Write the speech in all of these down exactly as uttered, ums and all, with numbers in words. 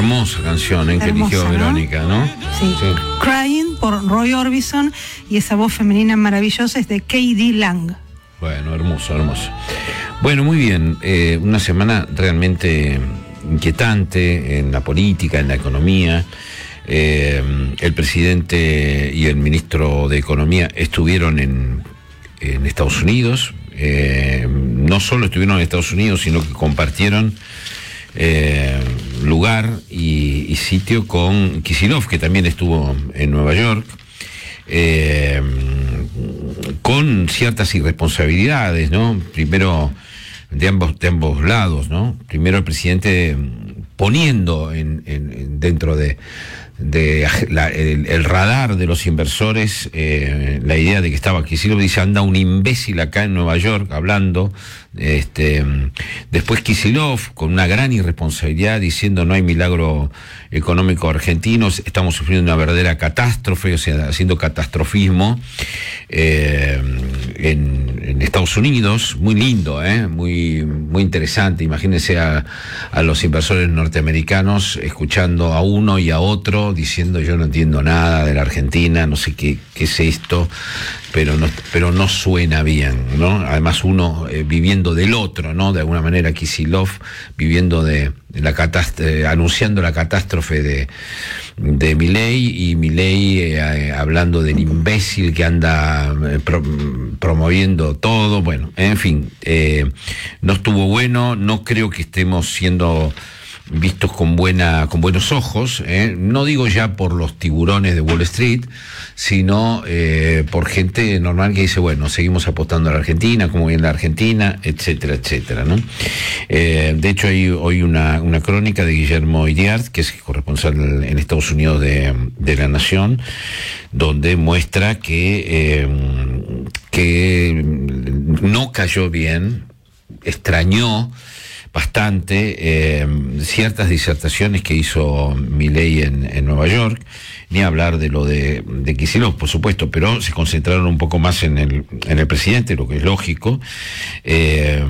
hermosa canción ¿eh? que Hermosa, eligió ¿no? Verónica, ¿no? Sí. sí. Crying por Roy Orbison, y esa voz femenina maravillosa es de K D Lang. Bueno, hermoso, hermoso. Bueno, muy bien. Eh, una semana realmente inquietante en la política, en la economía. Eh, el presidente y el ministro de Economía estuvieron en, en Estados Unidos. Eh, no solo estuvieron en Estados Unidos, sino que compartieron eh, lugar y, y sitio con Kicillof, que también estuvo en Nueva York, eh, con ciertas irresponsabilidades, ¿no? Primero, de ambos, de ambos lados, ¿no? Primero el presidente poniendo en, en, dentro de, de la, el, el radar de los inversores eh, la idea de que estaba Kicillof. Dice, anda un imbécil acá en Nueva York hablando. Este, después Kicillof con una gran irresponsabilidad diciendo no hay milagro económico argentino, estamos sufriendo una verdadera catástrofe, o sea, haciendo catastrofismo eh, en, en Estados Unidos. Muy lindo, ¿eh? muy, muy interesante. Imagínense a, a los inversores norteamericanos escuchando a uno y a otro diciendo yo no entiendo nada de la Argentina, no sé qué, qué es esto, pero no, pero no suena bien, ¿no? Además uno eh, viviendo del otro, ¿no? De alguna manera Kicillof viviendo de, de la catástrofe, anunciando la catástrofe de, de Milei, y Milei eh, hablando del imbécil que anda eh, pro, promoviendo todo. Bueno, en fin, eh, no estuvo bueno. No creo que estemos siendo vistos con buena, con buenos ojos, ¿eh? No digo ya por los tiburones de Wall Street, sino eh, por gente normal que dice, bueno, seguimos apostando a la Argentina, cómo viene la Argentina, etcétera, etcétera, ¿no? Eh, de hecho, hay hoy una, una crónica de Guillermo Iriart, que es corresponsal en Estados Unidos de, de La Nación, donde muestra que, eh, que no cayó bien, extrañó bastante eh, ciertas disertaciones que hizo Milei en, en Nueva York, ni hablar de lo de, de Kicillof, por supuesto, pero se concentraron un poco más en el, en el presidente, lo que es lógico. Eh,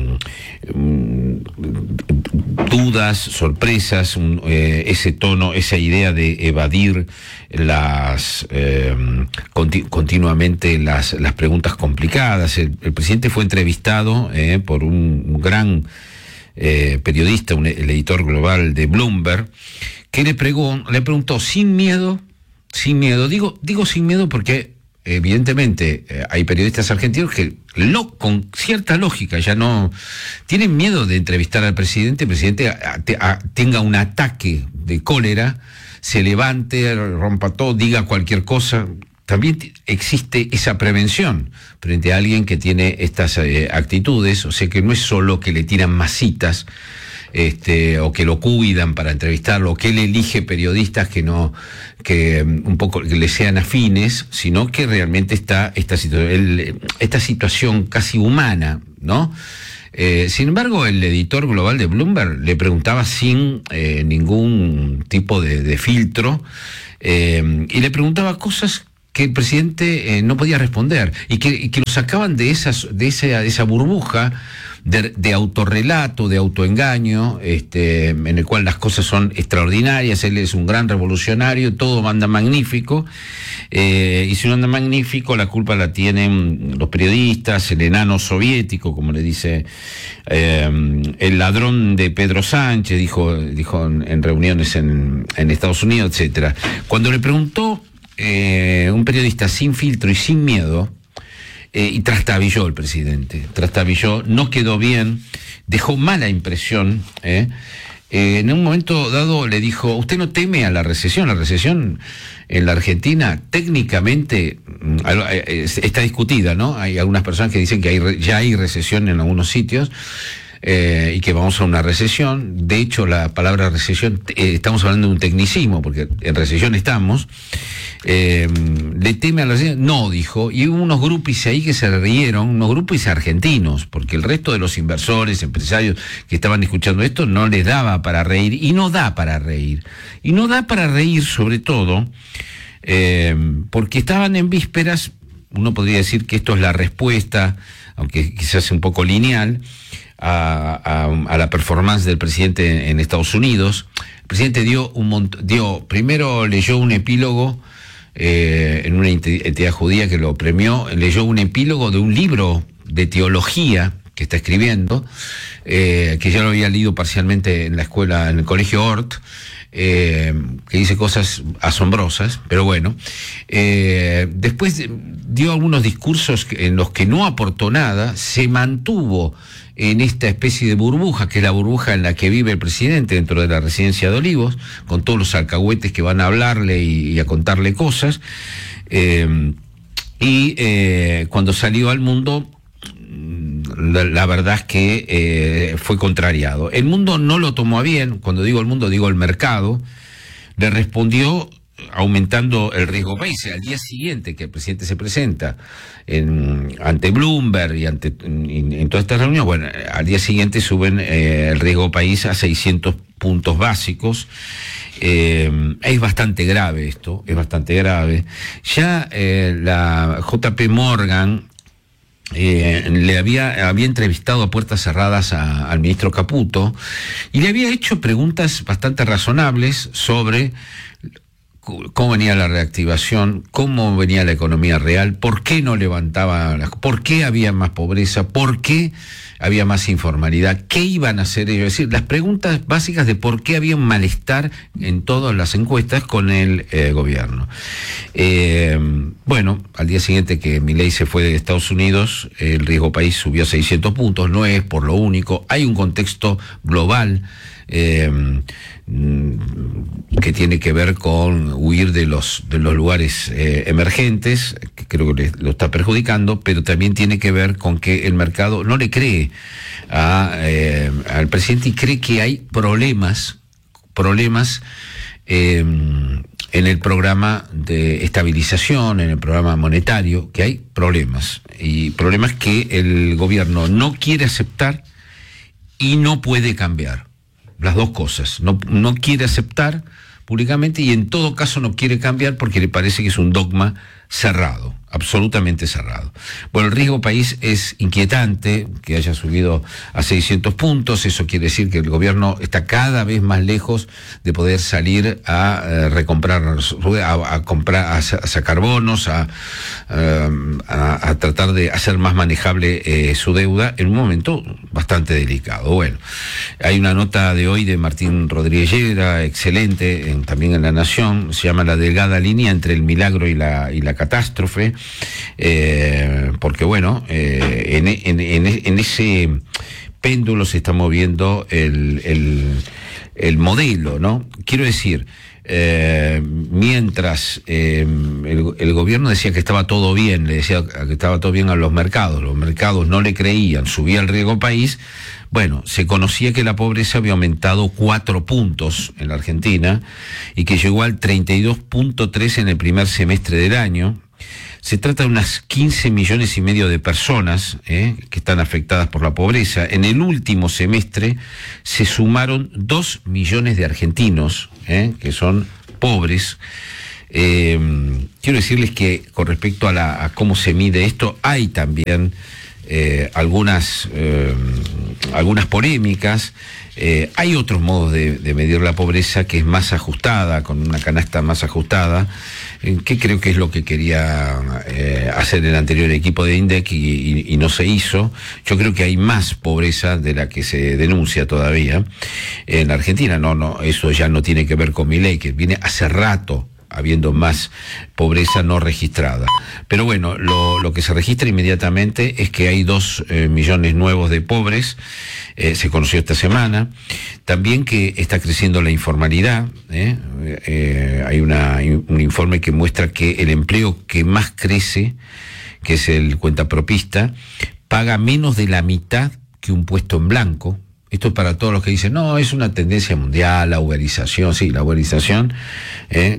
dudas, sorpresas, un, eh, ese tono, esa idea de evadir las eh, conti- continuamente las, las preguntas complicadas. El, el presidente fue entrevistado eh, por un, un gran Eh, periodista, un, el editor global de Bloomberg, que le, pregó, le preguntó sin miedo, sin miedo, digo, digo sin miedo porque evidentemente eh, hay periodistas argentinos que lo, con cierta lógica ya no tienen miedo de entrevistar al presidente, el presidente a, a, a, tenga un ataque de cólera, se levante, rompa todo, diga cualquier cosa. También existe esa prevención frente a alguien que tiene estas eh, actitudes, o sea que no es solo que le tiran masitas este, o que lo cuidan para entrevistarlo, o que él elige periodistas que no, que un poco que le sean afines, sino que realmente está esta situación, esta situación casi humana, ¿no? Eh, sin embargo, el editor global de Bloomberg le preguntaba sin eh, ningún tipo de, de filtro eh, y le preguntaba cosas que el presidente eh, no podía responder y que, y que lo sacaban de, esas, de, esa, de esa burbuja de, de autorrelato, de autoengaño, este, en el cual las cosas son extraordinarias, él es un gran revolucionario, todo anda magnífico, eh, y si no anda magnífico, la culpa la tienen los periodistas, el enano soviético, como le dice, eh, el ladrón de Pedro Sánchez, dijo, dijo en, en reuniones en, en Estados Unidos, etcétera. Cuando le preguntó Eh, un periodista sin filtro y sin miedo, eh, y trastabilló el presidente, trastabilló, no quedó bien, dejó mala impresión, eh, eh, en un momento dado le dijo, ¿usted no teme a la recesión? La recesión en la Argentina técnicamente eh, está discutida, ¿no? Hay algunas personas que dicen que hay, ya hay recesión en algunos sitios, Eh, y que vamos a una recesión. De hecho, la palabra recesión, eh, estamos hablando de un tecnicismo, porque en recesión estamos. Eh, ¿Le teme a la recesión? No, dijo, y hubo unos grupos ahí que se rieron, unos grupos argentinos, porque el resto de los inversores, empresarios que estaban escuchando esto, no les daba para reír, y no da para reír. Y no da para reír, sobre todo, eh, porque estaban en vísperas, uno podría decir que esto es la respuesta, aunque quizás un poco lineal, A, a, a la performance del presidente en Estados Unidos. El presidente dio un mont- dio, primero leyó un epílogo eh, en una entidad judía que lo premió, leyó un epílogo de un libro de teología que está escribiendo, eh, que ya lo había leído parcialmente en la escuela, en el colegio Ort, eh, que dice cosas asombrosas, pero bueno. Eh, después dio algunos discursos en los que no aportó nada, se mantuvo en esta especie de burbuja, que es la burbuja en la que vive el presidente dentro de la residencia de Olivos, con todos los alcahuetes que van a hablarle y, y a contarle cosas. Eh, y eh, cuando salió al mundo, La, la verdad es que eh, fue contrariado. El mundo no lo tomó a bien, cuando digo el mundo digo el mercado, le respondió aumentando el riesgo país. Al día siguiente que el presidente se presenta en, ante Bloomberg y ante en, en todas estas reuniones, bueno, al día siguiente suben eh, el riesgo país a seiscientos puntos básicos. Eh, es bastante grave esto, es bastante grave. Ya eh, la J P Morgan Eh, le había, había entrevistado a puertas cerradas a, al ministro Caputo y le había hecho preguntas bastante razonables sobre cómo venía la reactivación, cómo venía la economía real, por qué no levantaba, por qué había más pobreza, por qué había más informalidad, qué iban a hacer ellos. Es decir, las preguntas básicas de por qué había un malestar en todas las encuestas con el eh, gobierno. Eh, bueno, al día siguiente que Milei se fue de Estados Unidos, el riesgo país subió a seiscientos puntos, no es por lo único, hay un contexto global Eh, que tiene que ver con huir de los de los lugares eh, emergentes, que creo que lo está perjudicando, pero también tiene que ver con que el mercado no le cree a, eh, al presidente y cree que hay problemas, problemas eh, en el programa de estabilización, en el programa monetario, que hay problemas, y problemas que el gobierno no quiere aceptar y no puede cambiar. Las dos cosas, no, no quiere aceptar públicamente y en todo caso no quiere cambiar porque le parece que es un dogma cerrado, absolutamente cerrado. Bueno, el riesgo país es inquietante, que haya subido a seiscientos puntos, eso quiere decir que el gobierno está cada vez más lejos de poder salir a eh, recomprar, a, a comprar, a, a sacar bonos, a, a, a tratar de hacer más manejable eh, su deuda en un momento bastante delicado. Bueno, hay una nota de hoy de Martín Rodríguez Llera, excelente, en, también en La Nación, se llama La delgada línea entre el milagro y la, y la catástrofe. Eh, porque bueno, eh, en, en, en, en ese péndulo se está moviendo el, el, el modelo, ¿no? Quiero decir, eh, mientras eh, el, el gobierno decía que estaba todo bien, le decía que estaba todo bien a los mercados, los mercados no le creían, subía el riesgo país. Bueno, se conocía que la pobreza había aumentado cuatro puntos en la Argentina y que llegó al treinta y dos punto tres en el primer semestre del año. Se trata de unas quince millones y medio de personas eh, que están afectadas por la pobreza. En el último semestre se sumaron dos millones de argentinos eh, que son pobres. Eh, quiero decirles que con respecto a, la, a cómo se mide esto, hay también eh, algunas, eh, algunas polémicas. Eh, hay otros modos de, de medir la pobreza que es más ajustada, con una canasta más ajustada, eh, que creo que es lo que quería eh, hacer el anterior equipo de INDEC y, y, y no se hizo. Yo creo que hay más pobreza de la que se denuncia todavía en la Argentina. No, no, eso ya no tiene que ver con Milei, que viene hace rato habiendo más pobreza no registrada. Pero bueno, lo, lo que se registra inmediatamente es que hay dos eh, millones nuevos de pobres, eh, se conoció esta semana. También que está creciendo la informalidad, ¿eh? Eh, hay una, un informe que muestra que el empleo que más crece, que es el cuentapropista, paga menos de la mitad que un puesto en blanco. Esto es para todos los que dicen, no, es una tendencia mundial, la uberización, sí, la uberización, eh,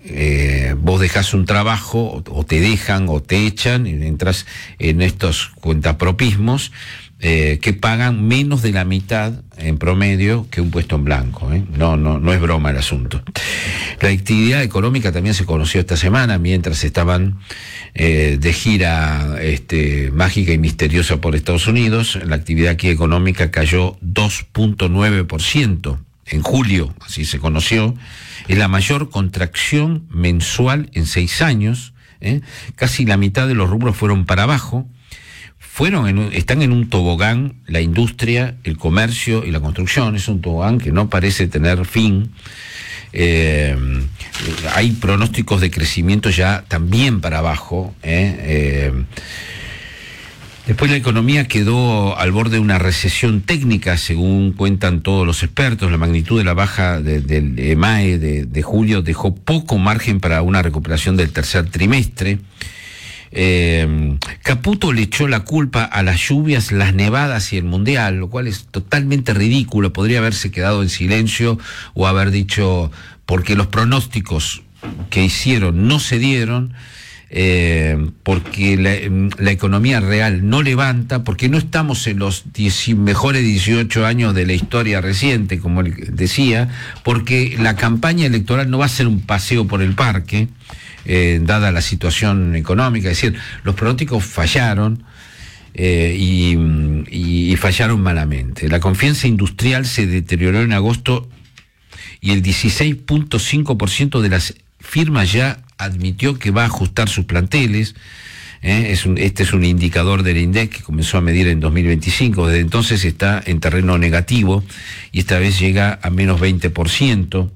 eh, vos dejás un trabajo, o te dejan, o te echan, y entras en estos cuentapropismos, eh, que pagan menos de la mitad en promedio que un puesto en blanco, ¿eh? No, no, no es broma el asunto. La actividad económica también se conoció esta semana, mientras estaban eh, de gira este, mágica y misteriosa por Estados Unidos. La actividad aquí económica cayó dos punto nueve por ciento en julio, así se conoció, es la mayor contracción mensual en seis años, ¿eh? Casi la mitad de los rubros fueron para abajo. Fueron en un, están en un tobogán la industria, el comercio y la construcción. Es un tobogán que no parece tener fin. Eh, hay pronósticos de crecimiento ya también para abajo. ¿eh? Eh, después la economía quedó al borde de una recesión técnica, según cuentan todos los expertos. La magnitud de la baja de, del E M A E de, de julio dejó poco margen para una recuperación del tercer trimestre. Eh, Caputo le echó la culpa a las lluvias, las nevadas y el mundial, lo cual es totalmente ridículo. Podría haberse quedado en silencio o haber dicho, porque los pronósticos que hicieron no se dieron, eh, porque la, la economía real no levanta, porque no estamos en los diez, mejores dieciocho años de la historia reciente, como él decía, porque la campaña electoral no va a ser un paseo por el parque. Eh, dada la situación económica, es decir, los pronósticos fallaron eh, y, y, y fallaron malamente. La confianza industrial se deterioró en agosto y el dieciséis punto cinco por ciento de las firmas ya admitió que va a ajustar sus planteles. Eh, es un, este es un indicador del INDEC que comenzó a medir en dos mil veinticinco, desde entonces está en terreno negativo y esta vez llega a menos veinte por ciento.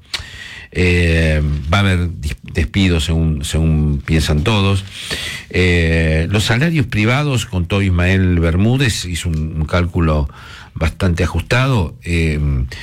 Eh, va a haber despidos según, según piensan todos. Eh, los salarios privados, contó Ismael Bermúdez, hizo un, un cálculo bastante ajustado, eh,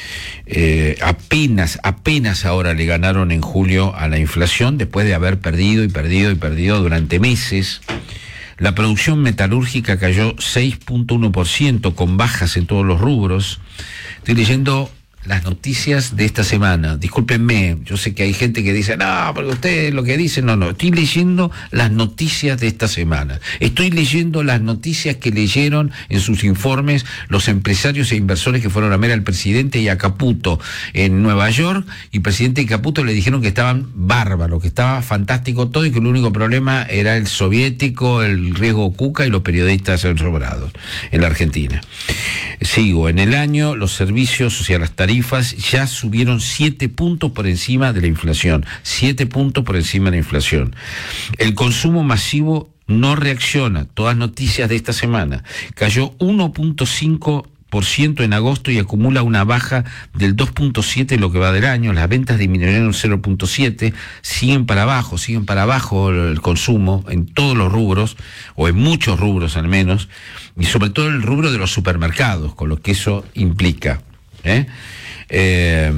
eh, apenas, apenas ahora le ganaron en julio a la inflación, después de haber perdido y perdido y perdido durante meses. La producción metalúrgica cayó seis punto uno por ciento, con bajas en todos los rubros. Estoy leyendo las noticias de esta semana. Discúlpenme, yo sé que hay gente que dice, no, porque ustedes lo que dicen, no, no, estoy leyendo las noticias de esta semana. Estoy leyendo las noticias que leyeron en sus informes los empresarios e inversores que fueron a ver al presidente y a Caputo en Nueva York, y el presidente y Caputo le dijeron que estaban bárbaros, que estaba fantástico todo y que el único problema era el soviético, el riesgo Cuca y los periodistas sobrados en la Argentina. Sigo, en el año los servicios, o sea, las tarifas ya subieron siete puntos por encima de la inflación, siete puntos por encima de la inflación. El consumo masivo no reacciona, todas noticias de esta semana. Cayó uno punto cinco por ciento en agosto y acumula una baja del dos punto siete en lo que va del año. Las ventas disminuyeron cero punto siete, siguen para abajo, siguen para abajo el consumo en todos los rubros, o en muchos rubros al menos, y sobre todo el rubro de los supermercados, con lo que eso implica. ¿eh? Eh,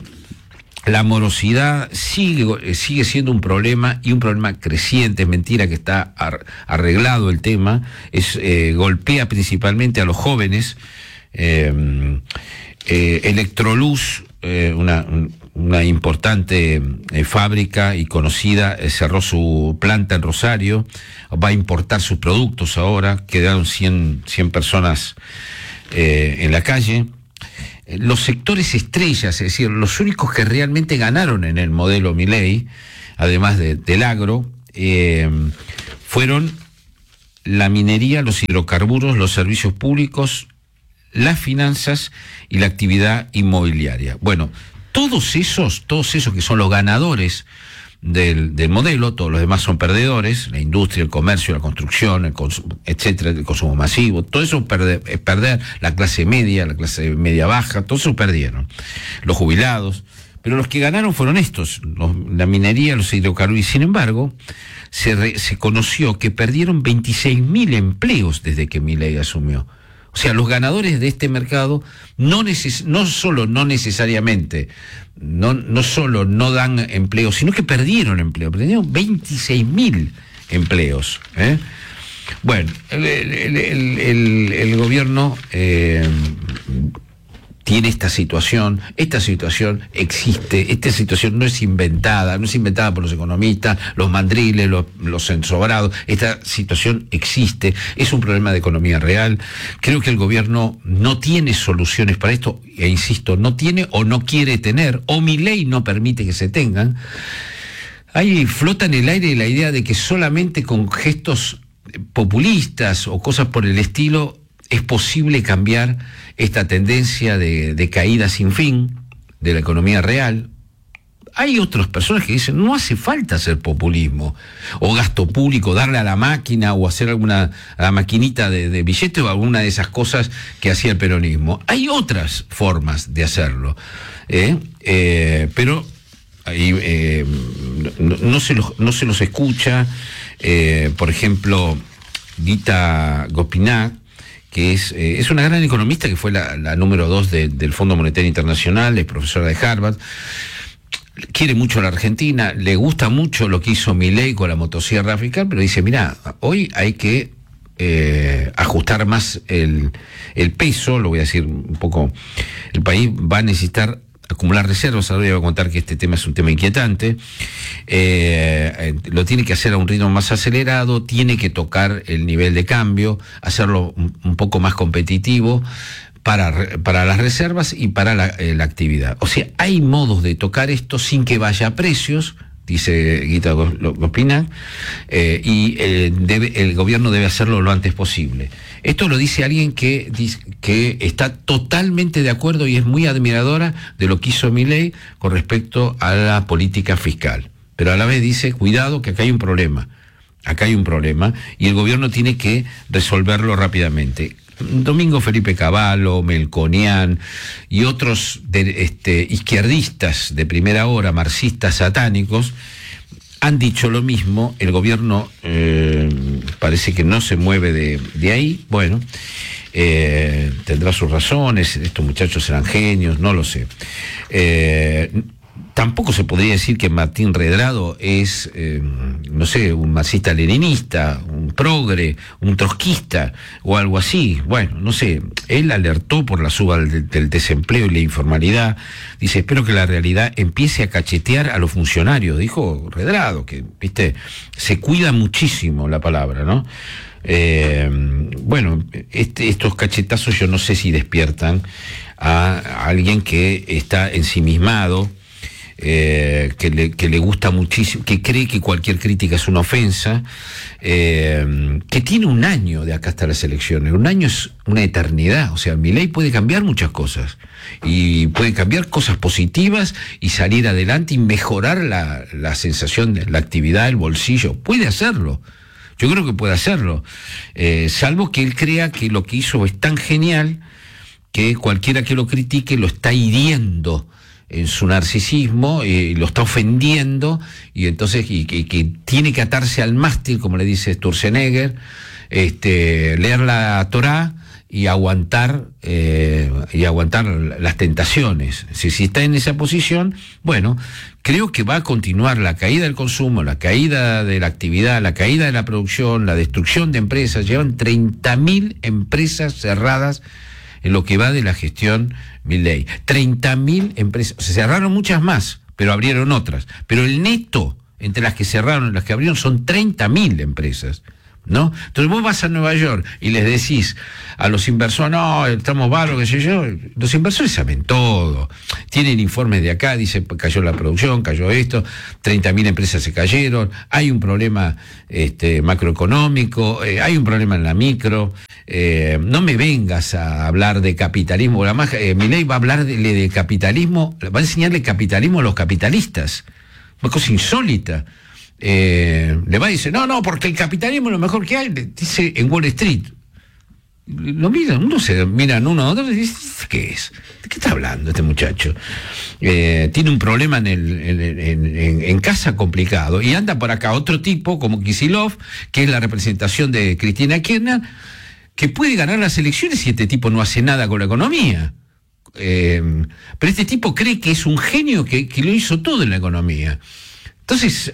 la morosidad sigue, sigue siendo un problema, y un problema creciente. Es mentira que está ar, arreglado el tema. Es, eh, golpea principalmente a los jóvenes. Eh, eh, Electrolux, eh, una, una importante eh, fábrica y conocida, eh, cerró su planta en Rosario, va a importar sus productos ahora. Quedaron cien, cien personas eh, en la calle. Los sectores estrellas, es decir, los únicos que realmente ganaron en el modelo Milei, además de, del agro, eh, fueron la minería, los hidrocarburos, los servicios públicos, las finanzas y la actividad inmobiliaria. Bueno, todos esos, todos esos que son los ganadores del, del modelo, todos los demás son perdedores: la industria, el comercio, la construcción, el consumo, etcétera, el consumo masivo. Todo eso es perder, es perder. La clase media, la clase media baja, todos eso perdieron. Los jubilados. Pero los que ganaron fueron estos, los, la minería, los hidrocarburos. Y sin embargo, se, re, se conoció que perdieron veintiséis mil empleos desde que Milei asumió. O sea, los ganadores de este mercado no, neces- no solo no necesariamente, no, no solo no dan empleo, sino que perdieron empleo, perdieron veintiséis mil empleos. ¿eh? Bueno, el, el, el, el, el gobierno eh, tiene esta situación, esta situación existe, esta situación no es inventada, no es inventada por los economistas, los mandriles, los, los ensobrados, esta situación existe, es un problema de economía real. Creo que el gobierno no tiene soluciones para esto, e insisto, no tiene o no quiere tener, o Milei no permite que se tengan. Ahí flota en el aire la idea de que solamente con gestos populistas o cosas por el estilo es posible cambiar esta tendencia de, de caída sin fin. de la economía real. Hay otras personas que dicen, no hace falta hacer populismo, o gasto público, darle a la máquina, o hacer alguna a la maquinita de, de billetes, o alguna de esas cosas que hacía el peronismo. Hay otras formas de hacerlo, ¿eh? Eh, pero ahí, eh, no, no, se los, no se los escucha. Eh, por ejemplo, Gita Gopinath, que es, eh, es una gran economista, que fue la, la número dos de, del Fondo Monetario Internacional, es profesora de Harvard. Quiere mucho a la Argentina, le gusta mucho lo que hizo Milei con la motosierra fiscal, pero dice, mira, hoy hay que eh, ajustar más el, el peso, lo voy a decir un poco, el país va a necesitar acumular reservas. Ahora voy a contar que este tema es un tema inquietante, eh, lo tiene que hacer a un ritmo más acelerado, tiene que tocar el nivel de cambio, hacerlo un, un poco más competitivo, Para, para las reservas y para la, eh, la actividad. O sea, hay modos de tocar esto sin que vaya a precios, dice Gita Gopinath, eh, y eh, debe, el gobierno debe hacerlo lo antes posible. Esto lo dice alguien que, que está totalmente de acuerdo y es muy admiradora de lo que hizo Milei con respecto a la política fiscal. Pero a la vez dice, cuidado que acá hay un problema, acá hay un problema y el gobierno tiene que resolverlo rápidamente. Domingo Felipe Cavallo, Melconian y otros de, este, izquierdistas de primera hora, marxistas satánicos, han dicho lo mismo. El gobierno eh, parece que no se mueve de, de ahí. Bueno, eh, tendrá sus razones, estos muchachos eran genios, no lo sé. Eh, Tampoco se podría decir que Martín Redrado es, eh, no sé, un marxista-leninista, un progre, un trotskista o algo así. Bueno, no sé, él alertó por la suba del, del desempleo y la informalidad. Dice, espero que la realidad empiece a cachetear a los funcionarios. Dijo Redrado, que, viste, se cuida muchísimo la palabra, ¿no? Eh, bueno, este, estos cachetazos yo no sé si despiertan a, a alguien que está ensimismado, Eh, que, le, que le gusta muchísimo, que cree que cualquier crítica es una ofensa, eh, que tiene un año de acá hasta las elecciones. Un año es una eternidad. O sea, Milei puede cambiar muchas cosas y puede cambiar cosas positivas y salir adelante y mejorar la, la sensación de la actividad, el bolsillo. Puede hacerlo. Yo creo que puede hacerlo, eh, salvo que él crea que lo que hizo es tan genial que cualquiera que lo critique lo está hiriendo en su narcisismo, eh, lo está ofendiendo, y entonces y, y, que tiene que atarse al mástil, como le dice Sturzenegger, este, leer la Torá y aguantar eh, y aguantar las tentaciones. Si, si está en esa posición, bueno, creo que va a continuar la caída del consumo, la caída de la actividad, la caída de la producción, la destrucción de empresas. Llevan treinta mil empresas cerradas en lo que va de la gestión Milei. treinta mil empresas, se cerraron muchas más, pero abrieron otras. Pero el neto entre las que cerraron y las que abrieron son treinta mil empresas, ¿no? Entonces vos vas a Nueva York y les decís a los inversores, no, estamos bárbaros, qué sé yo. Los inversores saben todo, tienen informes de acá, dice, cayó la producción, cayó esto, treinta mil empresas se cayeron, hay un problema este, macroeconómico, eh, hay un problema en la micro. Eh, no me vengas a hablar de capitalismo. Además, eh, Milei va a hablar de, de capitalismo, va a enseñarle capitalismo a los capitalistas, una cosa insólita. Eh, le va a decir, no, no, porque el capitalismo es lo mejor que hay, dice en Wall Street. Lo miran, uno se miran uno a otro y dice, ¿qué es? ¿De qué está hablando este muchacho? Eh, tiene un problema en, el, en, en, en, en casa complicado, y anda por acá otro tipo como Kicillof, que es la representación de Cristina Kirchner, que puede ganar las elecciones si este tipo no hace nada con la economía. Eh, pero este tipo cree que es un genio que, que lo hizo todo en la economía. Entonces,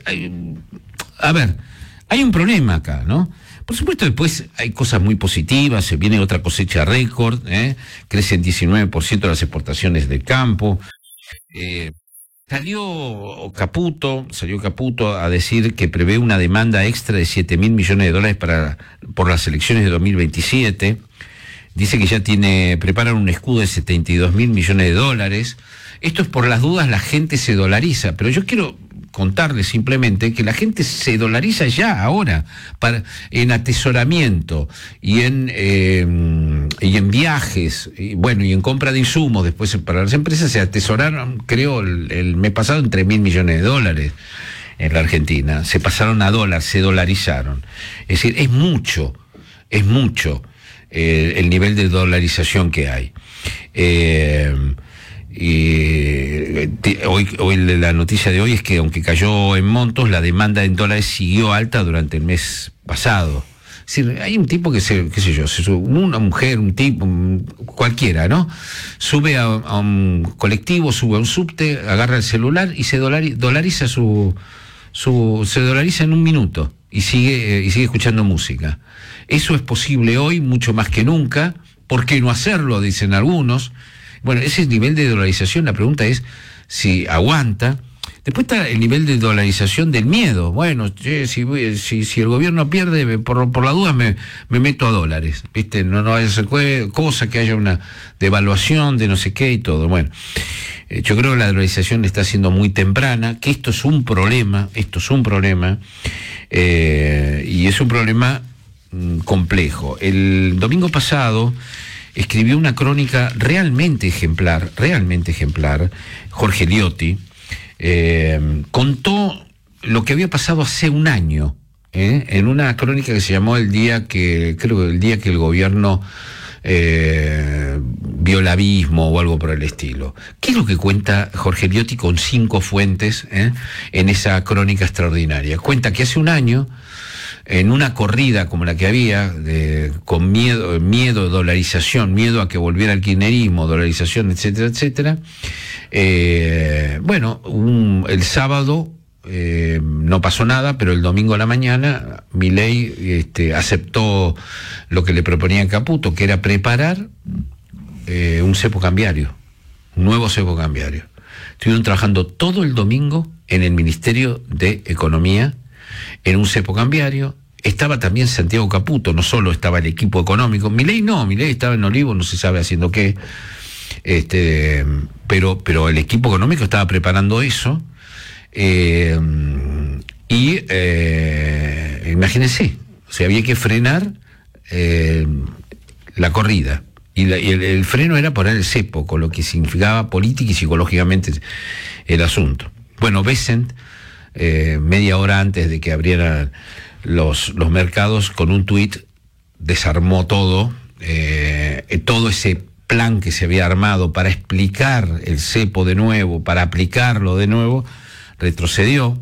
a ver, hay un problema acá, ¿no? Por supuesto, después hay cosas muy positivas, se viene otra cosecha récord, ¿eh? Crecen diecinueve por ciento las exportaciones del campo. Eh, salió Caputo, salió Caputo a decir que prevé una demanda extra de siete mil millones de dólares para, por las elecciones de dos mil veintisiete. Dice que ya tiene, preparan un escudo de setenta y dos mil millones de dólares. Esto es por las dudas, la gente se dolariza, pero yo quiero contarles simplemente que la gente se dolariza ya ahora para, en atesoramiento y en, eh, y en viajes, y bueno, y en compra de insumos después para las empresas se atesoraron, creo, el, el mes pasado en tres mil millones de dólares en la Argentina. Se pasaron a dólar, se dolarizaron. Es decir, es mucho, es mucho eh, el nivel de dolarización que hay. Eh, y hoy, hoy la noticia de hoy es que aunque cayó en montos, la demanda en dólares siguió alta durante el mes pasado. Es decir, hay un tipo que se, qué sé yo, se sube, una mujer, un tipo, cualquiera, ¿no? Sube a, a un colectivo, sube a un subte, agarra el celular y se dolari, dolariza su, su, se dolariza en un minuto y sigue, eh, y sigue escuchando música. Eso es posible hoy mucho más que nunca. ¿Por qué no hacerlo? Dicen algunos. Bueno, ese nivel de dolarización, la pregunta es si aguanta. Después está el nivel de dolarización del miedo. Bueno, che, si, si, si el gobierno pierde, por, por la duda me, me meto a dólares. ¿Viste? No, no vaya a ser cosa que haya una devaluación de no sé qué y todo. Bueno, eh, yo creo que la dolarización está siendo muy temprana, que esto es un problema, esto es un problema, eh, y es un problema mm, complejo. El domingo pasado escribió una crónica realmente ejemplar, realmente ejemplar, Jorge Liotti. Eh, contó lo que había pasado hace un año, ¿eh? En una crónica que se llamó el día que, creo que el día que el gobierno eh, vio el abismo o algo por el estilo. ¿Qué es lo que cuenta Jorge Liotti con cinco fuentes eh, en esa crónica extraordinaria? Cuenta que hace un año, en una corrida como la que había, de, con miedo, miedo, dolarización, miedo a que volviera el kirchnerismo, dolarización, etcétera, etcétera, eh, bueno, un, el sábado eh, no pasó nada, pero el domingo a la mañana Milei este, aceptó lo que le proponía Caputo, que era preparar eh, un cepo cambiario, un nuevo cepo cambiario. Estuvieron trabajando todo el domingo en el Ministerio de Economía en un cepo cambiario. Estaba también Santiago Caputo, no solo estaba el equipo económico. Milei no, Milei estaba en Olivo, no se sabe haciendo qué, este, pero, pero el equipo económico estaba preparando eso, eh, y eh, imagínense, o sea, había que frenar eh, la corrida, y, la, y el, el freno era poner el cepo, con lo que significaba política y psicológicamente el asunto. Bueno, Bessent, Eh, media hora antes de que abrieran los, los mercados, con un tuit desarmó todo, eh, todo ese plan que se había armado para explicar el cepo de nuevo, para aplicarlo de nuevo, retrocedió.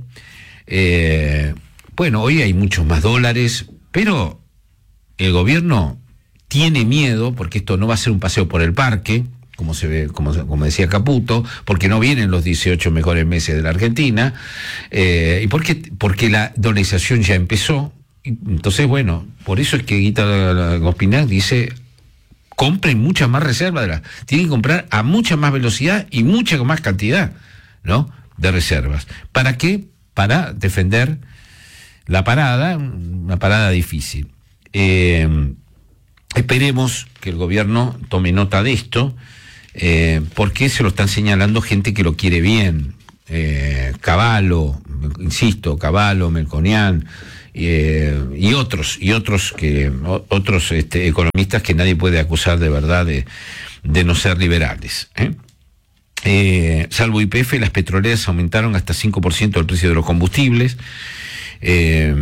Eh, bueno, hoy hay muchos más dólares, pero el gobierno tiene miedo, porque esto no va a ser un paseo por el parque, como se ve, como, como decía Caputo, porque no vienen los dieciocho mejores meses de la Argentina, eh, y porque, porque la dolarización ya empezó. Entonces, bueno, por eso es que Guita Ospinac dice, compren muchas más reservas, de la, tienen que comprar a mucha más velocidad y mucha más cantidad, ¿no?, de reservas. ¿Para qué? Para defender la parada, una parada difícil. Eh, esperemos que el gobierno tome nota de esto, Eh, porque se lo están señalando gente que lo quiere bien, eh, Cavallo, insisto, Cavallo, Melconian, eh, y otros, y otros que o, otros este, economistas que nadie puede acusar de verdad de, de no ser liberales, ¿eh? Eh, salvo Y P F, las petroleras aumentaron hasta cinco por ciento el precio de los combustibles. eh,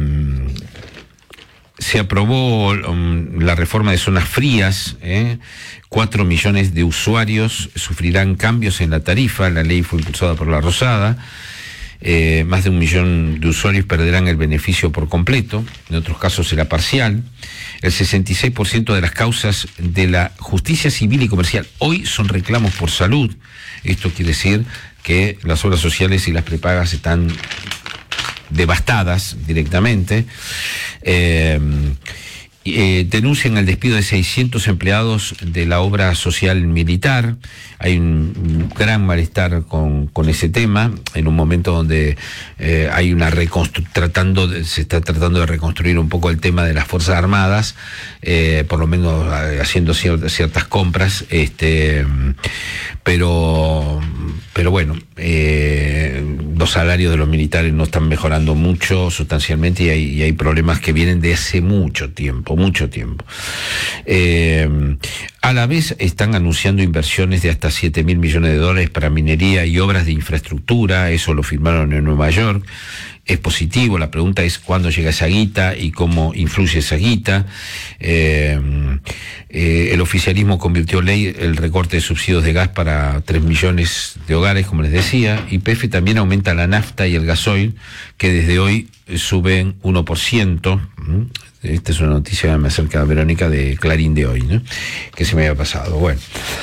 Se aprobó um, la reforma de zonas frías, ¿eh? Cuatro millones de usuarios sufrirán cambios en la tarifa, la ley fue impulsada por la Rosada, eh, más de un millón de usuarios perderán el beneficio por completo, en otros casos será parcial. El sesenta y seis por ciento de las causas de la justicia civil y comercial hoy son reclamos por salud. Esto quiere decir que las obras sociales y las prepagas están devastadas directamente. Eh, eh, denuncian el despido de seiscientos empleados de la obra social militar. Hay un, un gran malestar con, con ese tema, en un momento donde eh, hay una reconstru- tratando de, se está tratando de reconstruir un poco el tema de las Fuerzas Armadas, eh, por lo menos haciendo ciertas, ciertas compras, este, pero, pero bueno, eh, los salarios de los militares no están mejorando mucho, sustancialmente, y hay, y hay problemas que vienen de hace mucho tiempo, mucho tiempo. Eh, a la vez están anunciando inversiones de hasta siete mil millones de dólares para minería y obras de infraestructura, eso lo firmaron en Nueva York. Es positivo, la pregunta es cuándo llega esa guita y cómo influye esa guita. Eh, eh, el oficialismo convirtió en ley el recorte de subsidios de gas para tres millones de hogares, como les decía. Y P F también aumenta la nafta y el gasoil, que desde hoy suben uno por ciento. Esta es una noticia que me acerca a Verónica de Clarín de hoy, ¿no? Que se me había pasado. Bueno.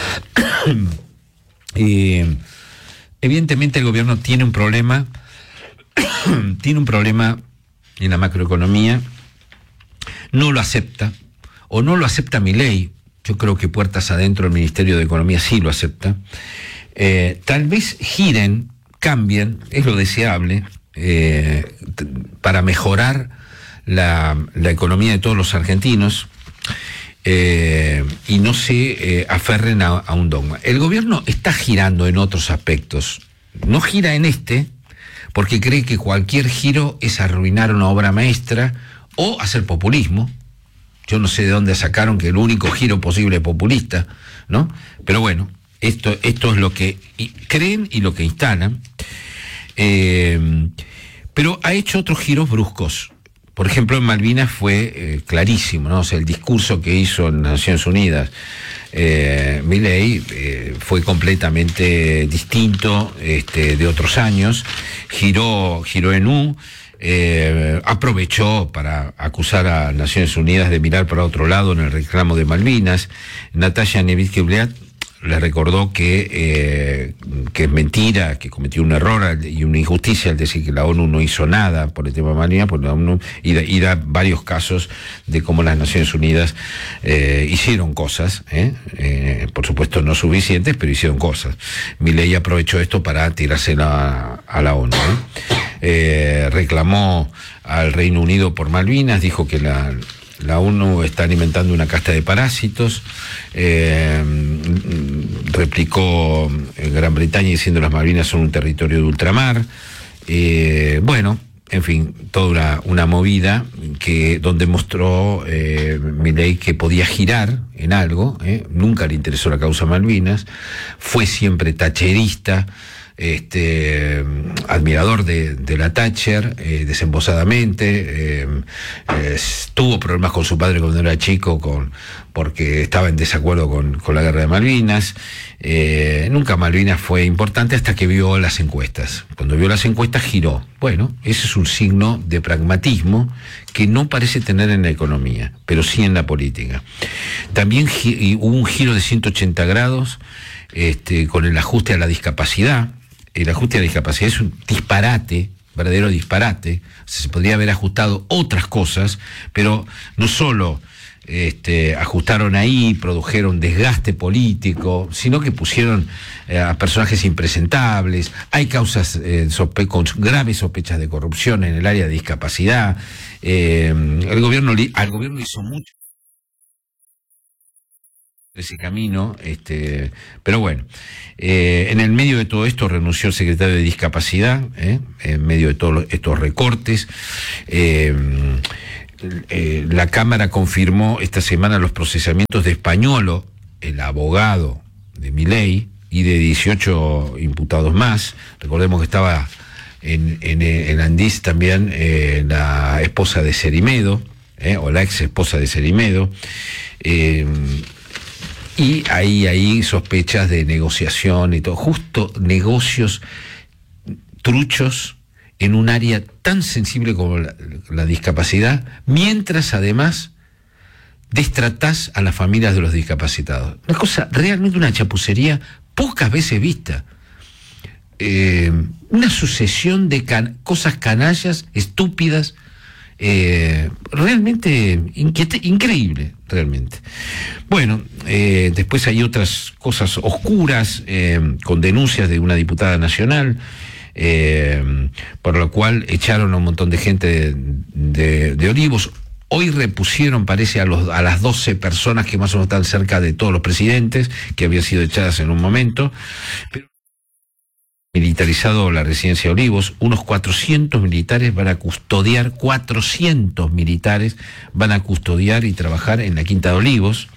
eh, evidentemente el gobierno tiene un problema tiene un problema en la macroeconomía, no lo acepta, o no lo acepta Milei. Yo creo que puertas adentro el Ministerio de Economía sí lo acepta. Eh, tal vez giren, cambien, es lo deseable, eh, t- para mejorar la, la economía de todos los argentinos, eh, y no se eh, aferren a, a un dogma. El gobierno está girando en otros aspectos, no gira en este, porque cree que cualquier giro es arruinar una obra maestra o hacer populismo. Yo no sé de dónde sacaron que el único giro posible es populista, ¿no? Pero bueno, esto, esto es lo que creen y lo que instalan. Eh, pero ha hecho otros giros bruscos. Por ejemplo, en Malvinas fue eh, clarísimo, ¿no? O sea, el discurso que hizo en Naciones Unidas eh, Milei eh, fue completamente distinto este, de otros años. Giró, giró en U, eh, aprovechó para acusar a Naciones Unidas de mirar para otro lado en el reclamo de Malvinas. Natalia Nerinsky-Bliat le recordó que, eh, que es mentira, que cometió un error y una injusticia al decir que la ONU no hizo nada por el tema de Malvinas, por la ONU, y, da, y da varios casos de cómo las Naciones Unidas eh, hicieron cosas, ¿eh? Eh, por supuesto no suficientes, pero hicieron cosas. Milei aprovechó esto para tirársela a, a la ONU, ¿eh? Eh, reclamó al Reino Unido por Malvinas, dijo que la... La ONU está alimentando una casta de parásitos, eh, replicó Gran Bretaña diciendo que las Malvinas son un territorio de ultramar. Eh, bueno, en fin, toda una, una movida que donde mostró eh, Milei que podía girar en algo, eh, nunca le interesó la causa Malvinas, fue siempre thatcherista, este admirador de, de la Thatcher, eh, desembosadamente, eh, eh, tuvo problemas con su padre cuando era chico con, porque estaba en desacuerdo con, con la guerra de Malvinas. Eh, nunca Malvinas fue importante hasta que vio las encuestas. Cuando vio las encuestas giró. Bueno, ese es un signo de pragmatismo que no parece tener en la economía, pero sí en la política. También gi- hubo un giro de ciento ochenta grados este, con el ajuste a la discapacidad. El ajuste a la discapacidad es un disparate, verdadero disparate. O sea, se podría haber ajustado otras cosas, pero no solo este, ajustaron ahí, produjeron desgaste político, sino que pusieron eh, a personajes impresentables. Hay causas eh, sospe- con graves sospechas de corrupción en el área de discapacidad. Eh, el gobierno, al gobierno hizo mucho ese camino, este, pero bueno, eh, en el medio de todo esto renunció el secretario de Discapacidad, eh, en medio de todos estos recortes. Eh, eh, la Cámara confirmó esta semana los procesamientos de Españolo, el abogado de Milei, y de dieciocho imputados más. Recordemos que estaba en, en, en Andís también eh, la esposa de Cerimedo, eh, o la ex esposa de Cerimedo. Eh, Y ahí hay sospechas de negociación y todo, justo negocios truchos en un área tan sensible como la, la discapacidad, mientras además destratás a las familias de los discapacitados. Una cosa, realmente una chapucería pocas veces vista. Eh, una sucesión de can- cosas canallas, estúpidas, Eh, realmente inquiete, increíble, realmente. Bueno, eh, después hay otras cosas oscuras, eh, con denuncias de una diputada nacional, eh, por lo cual echaron a un montón de gente de, de, de Olivos. Hoy repusieron, parece, a, los, a las doce personas que más o menos están cerca de todos los presidentes, que habían sido echadas en un momento. Pero militarizado la residencia de Olivos, unos cuatrocientos militares van a custodiar, cuatrocientos militares van a custodiar y trabajar en la Quinta de Olivos.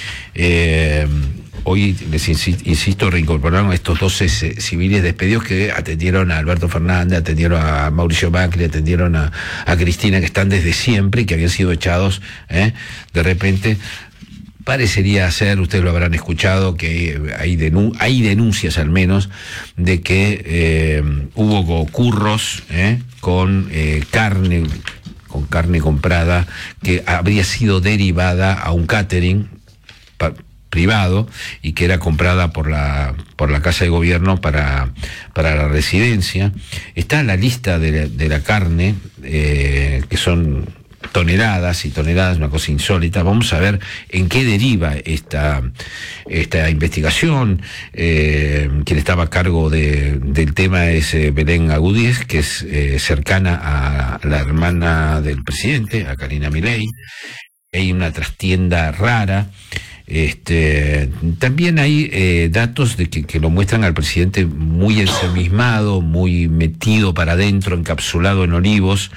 Eh, hoy, les insisto, reincorporaron a estos doce civiles despedidos que atendieron a Alberto Fernández, atendieron a Mauricio Macri, atendieron a, a Cristina, que están desde siempre y que habían sido echados eh, de repente. Parecería ser, ustedes lo habrán escuchado, que hay, denun hay denuncias al menos de que eh, hubo curros eh, con eh, carne, con carne comprada que habría sido derivada a un catering privado y que era comprada por la por la Casa de Gobierno para, para la residencia. Está la lista de la, de la carne, eh, que son toneladas y toneladas, una cosa insólita. Vamos a ver en qué deriva esta, esta investigación. Eh, quien estaba a cargo de, del tema es eh, Belén Agudíez, que es eh, cercana a la hermana del presidente, a Karina Milei. Hay una trastienda rara. Este, también hay eh, datos de que, que lo muestran al presidente muy ensimismado, muy metido para adentro, encapsulado en Olivos,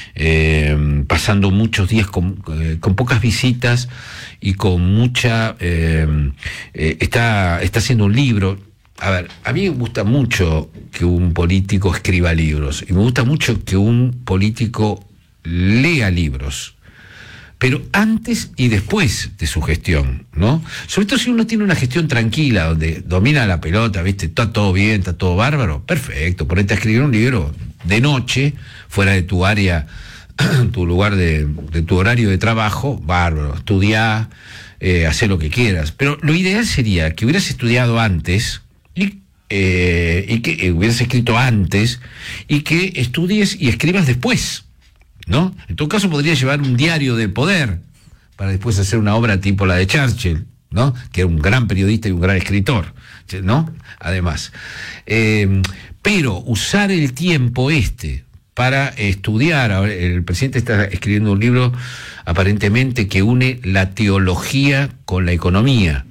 eh, pasando muchos días con, eh, con pocas visitas y con mucha... Eh, eh, está, está haciendo un libro. A ver, a mí me gusta mucho que un político escriba libros y me gusta mucho que un político lea libros, pero antes y después de su gestión, ¿no? Sobre todo si uno tiene una gestión tranquila, donde domina la pelota, ¿viste? Está todo bien, está todo bárbaro, perfecto, ponete a escribir un libro de noche, fuera de tu área, tu lugar de, de tu horario de trabajo, bárbaro, estudiá, eh, hacé lo que quieras. Pero lo ideal sería que hubieras estudiado antes y, eh, y que eh, hubieras escrito antes y que estudies y escribas después, ¿no? En todo caso podría llevar un diario de poder para después hacer una obra tipo la de Churchill, ¿no? Que era un gran periodista y un gran escritor, ¿no? Además. Eh, pero usar el tiempo este para estudiar, el presidente está escribiendo un libro aparentemente que une la teología con la economía.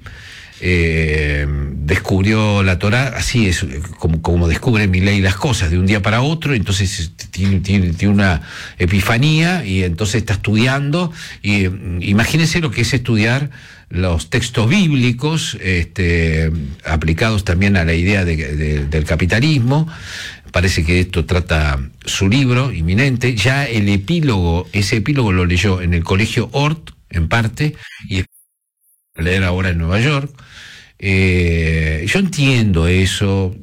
Eh, descubrió la Torá, así es como, como descubre Milei las cosas de un día para otro, entonces tiene, tiene, tiene una epifanía y entonces está estudiando, y imagínense lo que es estudiar los textos bíblicos, este, aplicados también a la idea de, de, del capitalismo. Parece que esto trata su libro inminente. Ya el epílogo, ese epílogo lo leyó en el colegio Hort, en parte, y leer ahora en Nueva York. Eh, yo entiendo eso,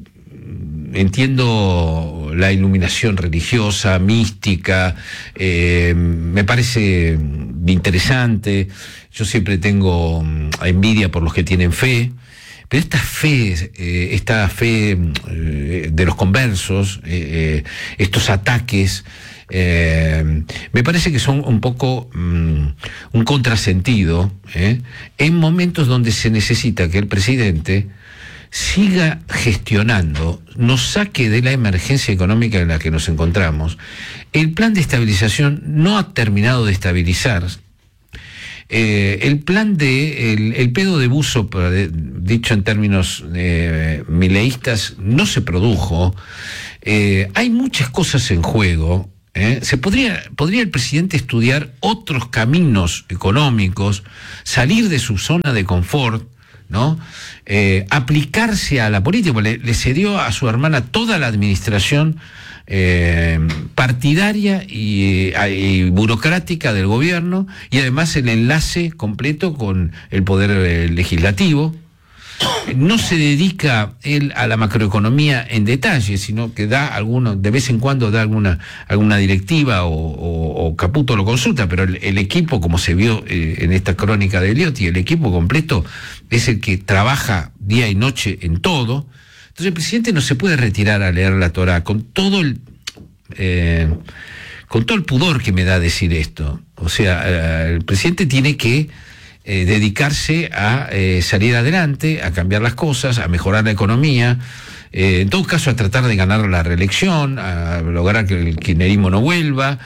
entiendo la iluminación religiosa, mística, eh, me parece interesante. Yo siempre tengo envidia por los que tienen fe, pero esta fe, eh, esta fe eh, de los conversos, eh, eh, estos ataques, Eh, me parece que son un poco um, un contrasentido, ¿eh? En momentos donde se necesita que el presidente siga gestionando, nos saque de la emergencia económica en la que nos encontramos. El plan de estabilización no ha terminado de estabilizar. Eh, el plan de, el, el pedo de buzo, dicho en términos eh, mileístas, no se produjo. Eh, hay muchas cosas en juego. ¿Eh? Se podría, podría el presidente estudiar otros caminos económicos, salir de su zona de confort, ¿no? Eh, aplicarse a la política. Le, le cedió a su hermana toda la administración eh, partidaria y, y burocrática del gobierno, y además el enlace completo con el poder eh, legislativo. No se dedica él a la macroeconomía en detalle, sino que da alguno, de vez en cuando da alguna alguna directiva o, o, o Caputo lo consulta, pero el, el equipo, como se vio eh, en esta crónica de Eliotti, el equipo completo es el que trabaja día y noche en todo. Entonces el presidente no se puede retirar a leer la Torá con todo el eh, con todo el pudor que me da decir esto. O sea, eh, el presidente tiene que Eh, dedicarse a eh, salir adelante, a cambiar las cosas, a mejorar la economía, eh, en todo caso a tratar de ganar la reelección, a lograr que el kirchnerismo no vuelva,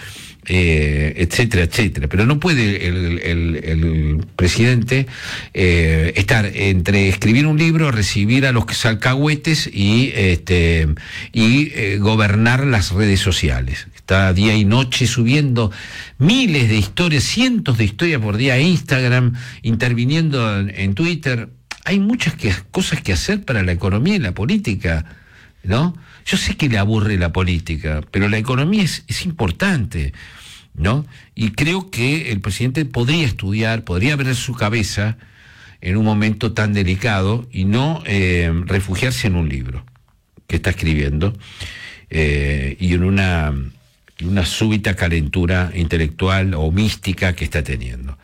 eh, etcétera, etcétera. Pero no puede el, el, el presidente eh, estar entre escribir un libro, recibir a los alcahuetes y, este, y eh, gobernar las redes sociales. Está día y noche subiendo miles de historias, cientos de historias por día a Instagram, interviniendo en, en Twitter. Hay muchas que, cosas que hacer para la economía y la política, ¿no? Yo sé que le aburre la política, pero la economía es, es importante, ¿no? Y creo que el presidente podría estudiar, podría abrir su cabeza en un momento tan delicado y no eh, refugiarse en un libro que está escribiendo eh, y en una, una súbita calentura intelectual o mística que está teniendo.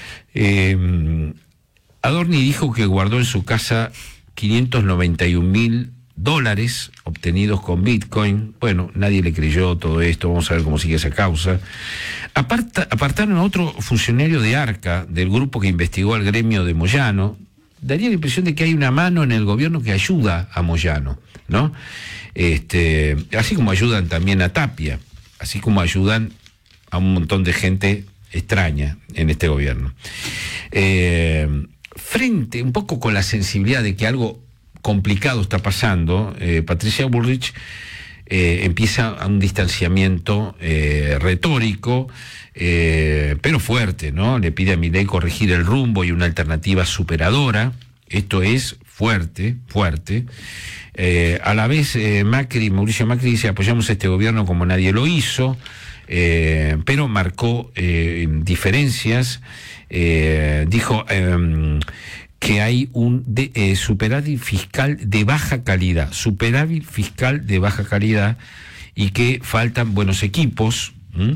Eh, Adorni dijo que guardó en su casa quinientos noventa y un mil dólares obtenidos con Bitcoin. Bueno, nadie le creyó todo esto, vamos a ver cómo sigue esa causa. Aparta, apartaron a otro funcionario de Arca, del grupo que investigó al gremio de Moyano. Daría la impresión de que hay una mano en el gobierno que ayuda a Moyano, ¿no? Este, así como ayudan también a Tapia, así como ayudan a un montón de gente extraña en este gobierno. Eh, frente un poco con la sensibilidad de que algo complicado está pasando, eh, Patricia Bullrich eh, empieza a un distanciamiento eh, retórico, eh, pero fuerte, ¿no? Le pide a Milei corregir el rumbo y una alternativa superadora. Esto es fuerte, fuerte. Eh, a la vez, eh, Macri, Mauricio Macri dice: apoyamos a este gobierno como nadie lo hizo, eh, pero marcó eh, diferencias. Eh, dijo eh, que hay un de, eh, superávit fiscal de baja calidad, superávit fiscal de baja calidad y que faltan buenos equipos. ¿Mm?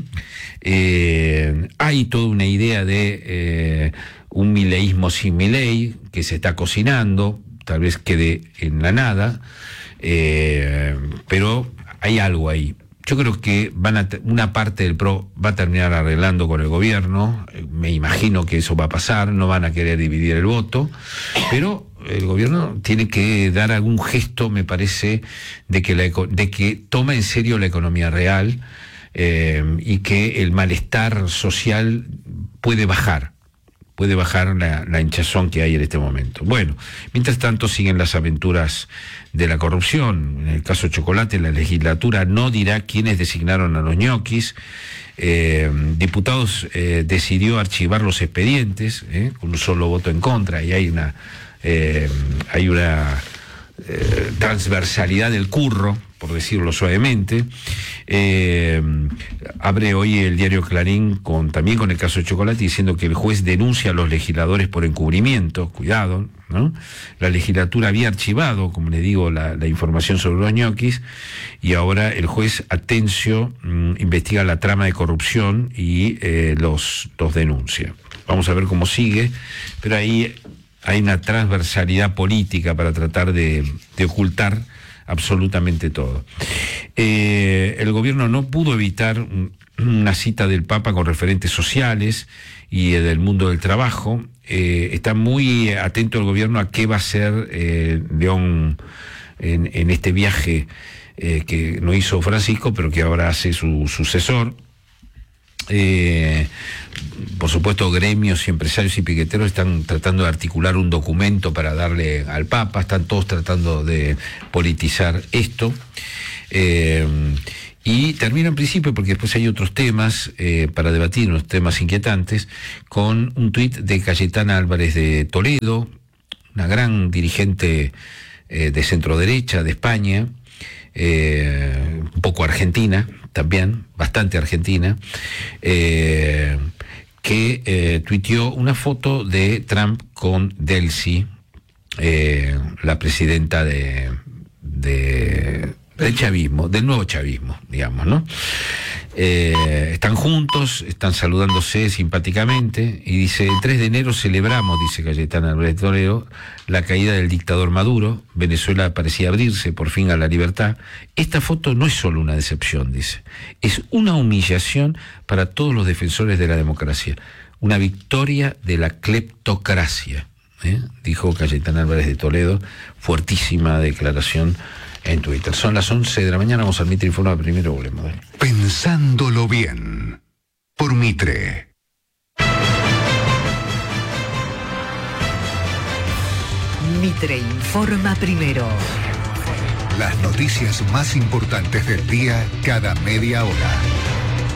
Eh, hay toda una idea de eh, un mileísmo sin Milei que se está cocinando, tal vez quede en la nada, eh, pero hay algo ahí. Yo creo que van a una parte del P R O va a terminar arreglando con el gobierno, me imagino que eso va a pasar, no van a querer dividir el voto, pero el gobierno tiene que dar algún gesto, me parece, de que, la, de que toma en serio la economía real eh, y que el malestar social puede bajar. puede bajar la, la hinchazón que hay en este momento. Bueno, mientras tanto siguen las aventuras de la corrupción. En el caso Chocolate, la legislatura no dirá quiénes designaron a los ñoquis. Eh, diputados eh, decidió archivar los expedientes eh, con un solo voto en contra, y hay una eh, hay una eh, transversalidad del curro, por decirlo suavemente. Eh, abre hoy el diario Clarín con, también con el caso de Chocolate, diciendo que el juez denuncia a los legisladores por encubrimiento. Cuidado, ¿no? La legislatura había archivado, como les digo, la, la información sobre los ñoquis, y ahora el juez Atencio mmm, investiga la trama de corrupción y eh, los, los denuncia. Vamos a ver cómo sigue, pero ahí hay una transversalidad política para tratar de, de ocultar absolutamente todo. Eh, el gobierno no pudo evitar una cita del Papa con referentes sociales y eh, del mundo del trabajo. Eh, está muy atento el gobierno a qué va a hacer eh, León en, en este viaje eh, que no hizo Francisco, pero que ahora hace su sucesor. Eh, por supuesto, gremios y empresarios y piqueteros están tratando de articular un documento para darle al Papa, están todos tratando de politizar esto. Eh, y termino en principio, porque después hay otros temas eh, para debatir, unos temas inquietantes, con un tuit de Cayetana Álvarez de Toledo, una gran dirigente eh, de centroderecha de España, eh, un poco argentina también, bastante argentina, eh, que eh, tuiteó una foto de Trump con Delcy, eh, la presidenta de, de del chavismo, del nuevo chavismo, digamos, ¿no? Eh, están juntos, están saludándose simpáticamente, y dice: el tres de enero celebramos, dice Cayetana Álvarez de Toledo, la caída del dictador Maduro. Venezuela parecía abrirse por fin a la libertad. Esta foto no es solo una decepción, dice, es una humillación para todos los defensores de la democracia, una victoria de la cleptocracia, ¿eh? Dijo Cayetana Álvarez de Toledo. Fuertísima declaración en Twitter. Son las once de la mañana, vamos al Mitre Informa primero, volvemos. Pensándolo bien. por Mitre. Mitre informa primero. Las noticias más importantes del día cada media hora.